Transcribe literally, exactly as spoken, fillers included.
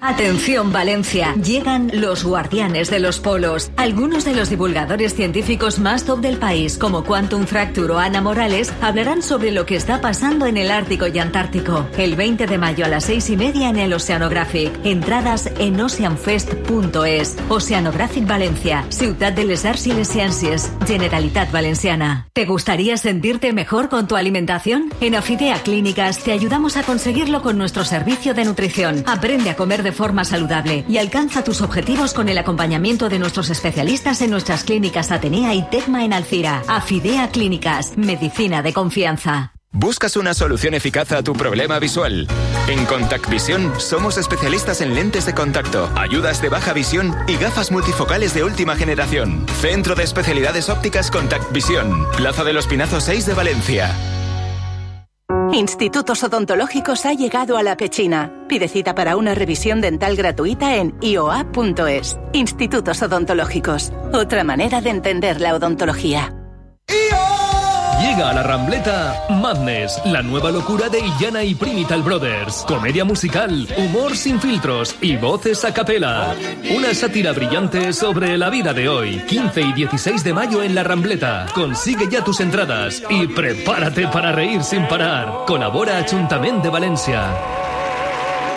Atención Valencia, llegan los guardianes de los polos. Algunos de los divulgadores científicos más top del país, como Quantum Fracture o Ana Morales, hablarán sobre lo que está pasando en el Ártico y Antártico. El veinte de mayo a las seis y media en el Oceanographic. Entradas en oceanfest punto es. Oceanographic Valencia, Ciutat de les Arts i les Ciències, Generalitat Valenciana. ¿Te gustaría sentirte mejor con tu alimentación? En Afidea Clínicas te ayudamos a conseguirlo con nuestro servicio de nutrición. Aprende a comer de forma saludable y alcanza tus objetivos con el acompañamiento de nuestros especialistas en nuestras clínicas Atenea y Tecma en Alcira. Afidea Clínicas, medicina de confianza. ¿Buscas una solución eficaz a tu problema visual? En Contact Visión somos especialistas en lentes de contacto, ayudas de baja visión y gafas multifocales de última generación. Centro de Especialidades Ópticas Contact Visión, Plaza de los Pinazos seis de Valencia. Institutos Odontológicos ha llegado a La Pechina. Pide cita para una revisión dental gratuita en i o a punto es. Institutos Odontológicos, otra manera de entender la odontología. Llega a la Rambleta Madness, la nueva locura de Illana y Primital Brothers. Comedia musical, humor sin filtros y voces a capela. Una sátira brillante sobre la vida de hoy. quince y dieciséis de mayo en la Rambleta. Consigue ya tus entradas y prepárate para reír sin parar. Colabora Ayuntamiento de Valencia.